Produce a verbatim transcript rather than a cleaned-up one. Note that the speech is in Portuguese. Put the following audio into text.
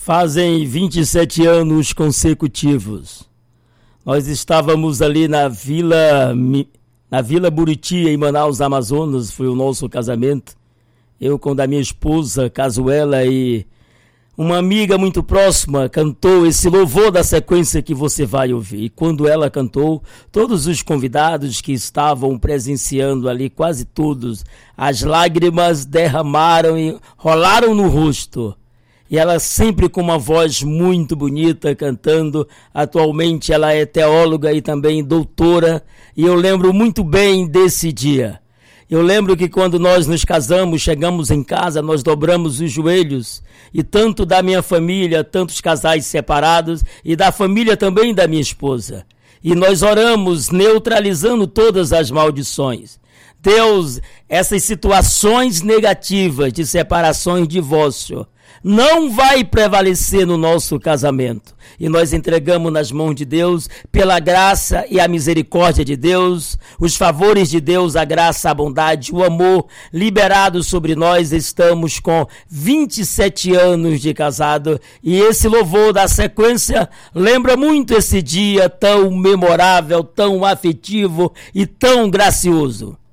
Fazem vinte e sete anos consecutivos. Nós estávamos ali na Vila, na Vila Buriti, em Manaus, Amazonas, foi o nosso casamento. Eu com a minha esposa, Casuela, e uma amiga muito próxima cantou esse louvor da sequência que você vai ouvir. E quando ela cantou, todos os convidados que estavam presenciando ali, quase todos, as lágrimas derramaram e rolaram no rosto. E ela sempre com uma voz muito bonita, cantando. Atualmente ela é teóloga e também doutora. E eu lembro muito bem desse dia. Eu lembro que quando nós nos casamos, chegamos em casa, nós dobramos os joelhos. E tanto da minha família, tantos casais separados, e da família também da minha esposa. E nós oramos, neutralizando todas as maldições. Deus, essas situações negativas de separação e divórcio não vai prevalecer no nosso casamento. E nós entregamos nas mãos de Deus, pela graça e a misericórdia de Deus, os favores de Deus, a graça, a bondade, o amor liberado sobre nós. Estamos com vinte e sete anos de casado e esse louvor da sequência lembra muito esse dia tão memorável, tão afetivo e tão gracioso.